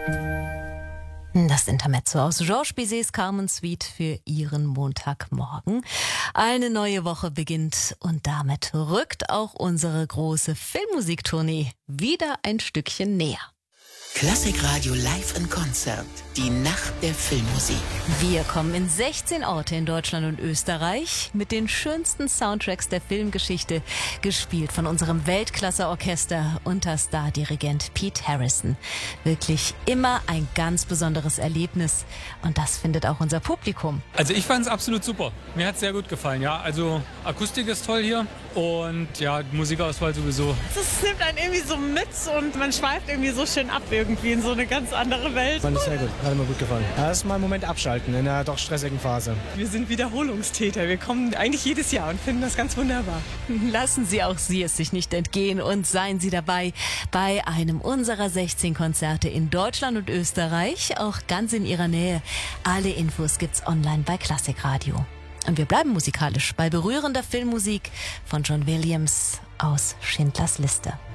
Das Intermezzo aus Georges Bizets Carmen Suite für Ihren Montagmorgen. Eine neue Woche beginnt und damit rückt auch unsere große Filmmusiktournee wieder ein Stückchen näher. Klassikradio Live in Konzert. Die Nacht der Filmmusik. Wir kommen in 16 Orte in Deutschland und Österreich mit den schönsten Soundtracks der Filmgeschichte, gespielt von unserem Weltklasse-Orchester unter Stardirigent Pete Harrison. Wirklich immer ein ganz besonderes Erlebnis und das findet auch unser Publikum. Also ich fand es absolut super. Mir hat es sehr gut gefallen. Ja, also Akustik ist toll hier und ja, Musikauswahl sowieso. Das nimmt einen irgendwie so mit und man schweift irgendwie so schön ab irgendwie in so eine ganz andere Welt. Fand ich sehr gut, hat mir gut gefallen. Erst mal einen Moment abschalten in einer doch stressigen Phase. Wir sind Wiederholungstäter, wir kommen eigentlich jedes Jahr und finden das ganz wunderbar. Lassen Sie auch Sie es sich nicht entgehen und seien Sie dabei bei einem unserer 16 Konzerte in Deutschland und Österreich, auch ganz in Ihrer Nähe. Alle Infos gibt's online bei Klassikradio. Und wir bleiben musikalisch bei berührender Filmmusik von John Williams aus Schindlers Liste.